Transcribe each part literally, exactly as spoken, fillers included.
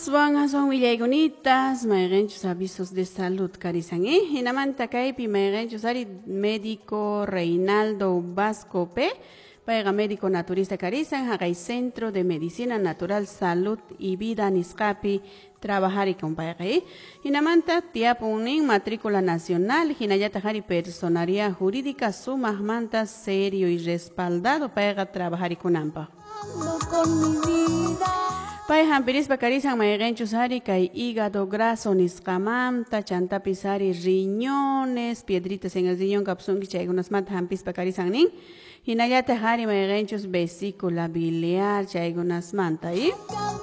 Van a son villaigonitas, maerenchos avisos de salud carisangue. Hinamanta kaipi maerenchos ari médico Reinaldo Vasco P. Paiga médico naturista carisan, hagai Centro de Medicina Natural, Salud y Vida Niscapi, trabajar y compañía. Hinamanta tiapunin matrícula nacional, hinayata hari personaría jurídica, sumas mantas serio y respaldado para trabajar y conampa. Pai hampiris bakarisan maerenchos ari kai hígado graso nisqamam tachanta pisari riñones piedritas en el riñón kapsunki chay unas mat hampis bakarisan nin hinayata hari maerenchos vesícula biliar chay unas manta y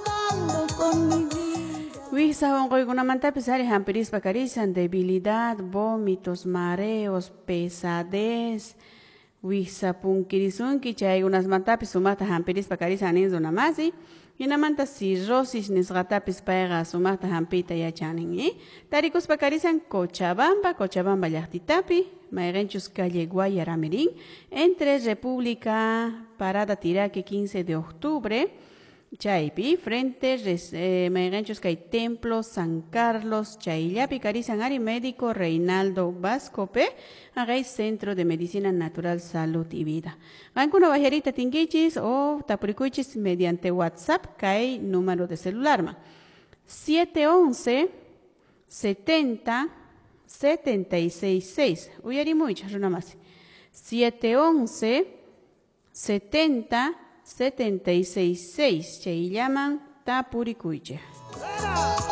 Wisa ongoy guna manta pisari hampiris bakarisan debilidad, vómitos, mareos, pesadez Wisa punkirisunki chay unas mantapis sumata hampiris bakarisan nin zona masi Hinamanta cirrosis nisqatapis payqa sumaqta hampita yachanin. Taricus pakarisan Cochabamba, Cochabamba llaqtitapi, mayqinchus calle Guayaramirín, entre República Parada Tiraque quince de octubre, chaypi, frente eh, mayqinchus kay Templo San Carlos, chayllapi karisan ari médico Reinaldo Vasco P, agay Centro de Medicina Natural, Salud y Vida. Alguna bajarita tinguichis o tapuricuichis mediante WhatsApp, kay número de celular ma. siete once, setenta, setenta y seis seis. Uyari mucha, una más. siete once, setenta, setenta y seis seis. Chay llaman tapuricuiche.